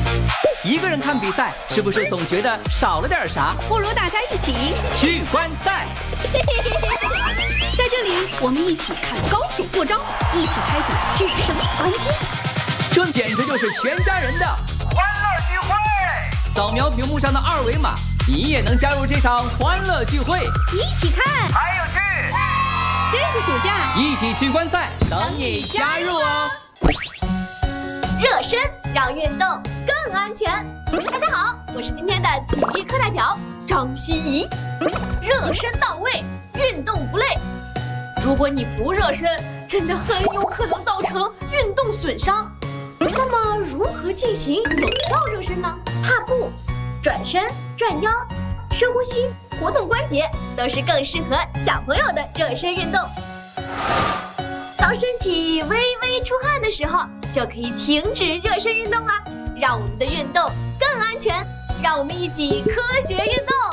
一个人看比赛，是不是总觉得少了点啥？ 不如大家一起去观赛。 在这里，我们一起看高手过招，一起拆解制胜关键。 这简直就是全家人的欢乐聚会！ 扫描屏幕上的二维码，你也能加入这场欢乐聚会。 一起看， 还有趣！ 这个暑假一起去观赛，等你加入哦！ 热身让运动更安全。大家好，我是今天的体育课代表张希怡。热身到位，运动不累。如果你不热身，真的很有可能造成运动损伤。那么如何进行有效热身呢？踏步、转身、转腰、深呼吸、活动关节，都是更适合小朋友的热身运动。当身体微微出汗的时候，就可以停止热身运动啦，让我们的运动更安全。让我们一起科学运动。